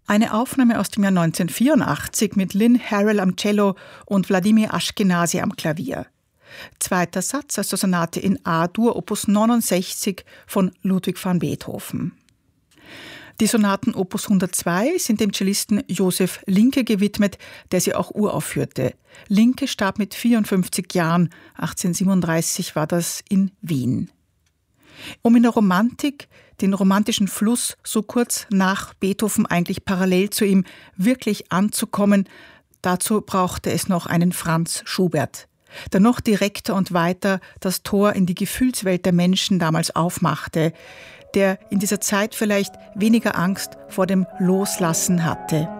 Eine Aufnahme aus dem Jahr 1984 mit Lynn Harrell am Cello und Wladimir Ashkenazy am Klavier. Zweiter Satz aus der Sonate in A-Dur, Opus 69 von Ludwig van Beethoven. Die Sonaten Opus 102 sind dem Cellisten Josef Linke gewidmet, der sie auch uraufführte. Linke starb mit 54 Jahren, 1837 war das in Wien. Um in der Romantik, den romantischen Fluss so kurz nach Beethoven eigentlich parallel zu ihm wirklich anzukommen, dazu brauchte es noch einen Franz Schubert, der noch direkter und weiter das Tor in die Gefühlswelt der Menschen damals aufmachte, der in dieser Zeit vielleicht weniger Angst vor dem Loslassen hatte.